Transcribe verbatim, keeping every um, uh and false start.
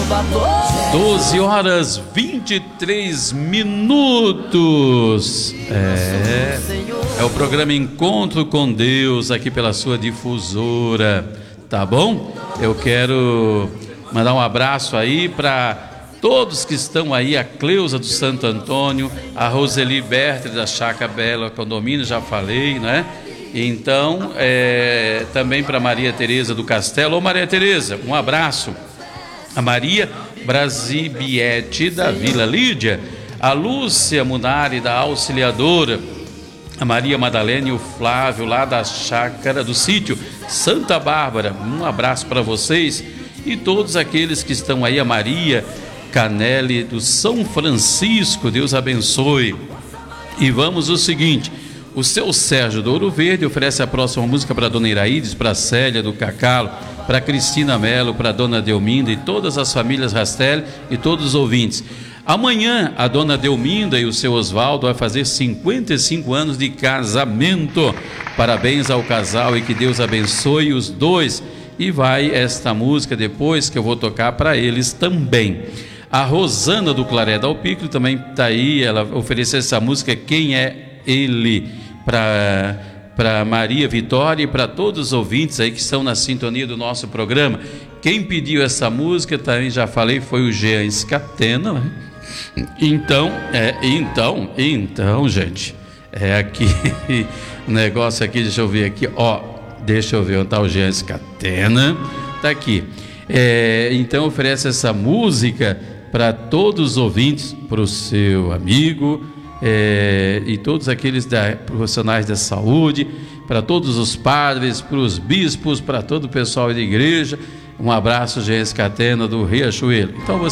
doze horas vinte e três minutos. É, é o programa Encontro com Deus aqui pela sua difusora, tá bom? Eu quero mandar um abraço aí para todos que estão aí, a Cleusa do Santo Antônio, a Roseli Bertre da Chácara Bela Condomínio, já falei, né? Então, é, também para Maria Tereza do Castelo. Ô Maria Tereza, um abraço. A Maria Brasibietti da Vila Lídia, a Lúcia Munari da Auxiliadora, a Maria Madalena e o Flávio lá da Chácara do Sítio Santa Bárbara. Um abraço para vocês e todos aqueles que estão aí, a Maria Canelli do São Francisco, Deus abençoe. E vamos o seguinte, o seu Sérgio do Ouro Verde oferece a próxima música para a dona Iraídes, para a Célia do Cacalo, para a Cristina Melo, para a dona Delminda e todas as famílias Rastelli e todos os ouvintes. Amanhã a dona Delminda e o seu Oswaldo vai fazer cinquenta e cinco anos de casamento. Parabéns ao casal e que Deus abençoe os dois. E vai esta música depois que eu vou tocar para eles também. A Rosana do Claré da Alpículo também está aí, ela ofereceu essa música Quem é Ele, para para Maria Vitória e para todos os ouvintes aí que estão na sintonia do nosso programa. Quem pediu essa música, também já falei, foi o Jean Scatena, né? Então, é, então, então, gente, é aqui, o negócio aqui, deixa eu ver aqui, ó, deixa eu ver onde está o Jean Scatena, tá aqui. É, então oferece essa música para todos os ouvintes, para o seu amigo, É, e todos aqueles da, profissionais da saúde, para todos os padres, para os bispos, para todo o pessoal da igreja. Um abraço, Jean Scatena do Riachuelo. Então você